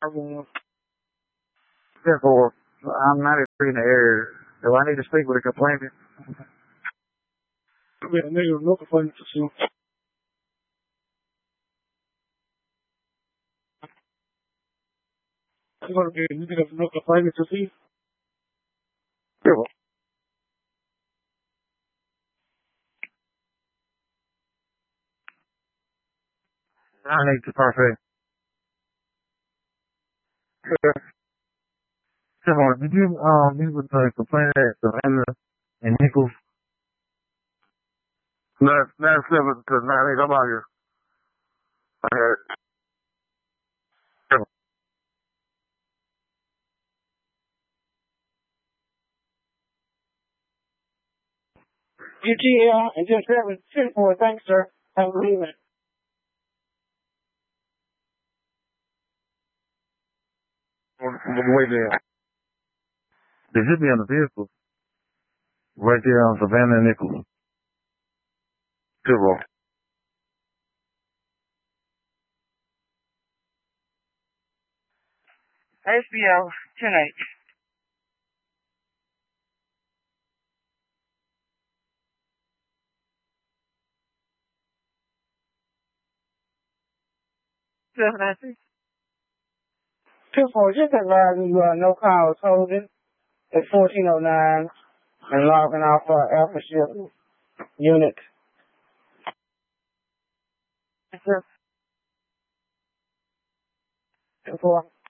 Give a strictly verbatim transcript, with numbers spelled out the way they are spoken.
Therefore, I'm ninety-three in the area. Do I need to speak with a complainant? Yeah, nigga, no complainant to see. I'm gonna be a nigga, no complainant to see. Sure. I need to parfait. Sure. Sure. Did you um meet with the complainant at Savannah and Nichols? Nine, nine seven to nine eight. I'm out here. I had U T L and just seven ten four. Thanks, sir. Have a good evening. on the way there. They should be on the vehicle. Right there on Savannah and Nichols. Zero. S B L ten eight. seven nine six. Two four, just advise you uh, no call was holding at fourteen oh nine and logging off for Alpha Ship unit. Yes, sir. Two four.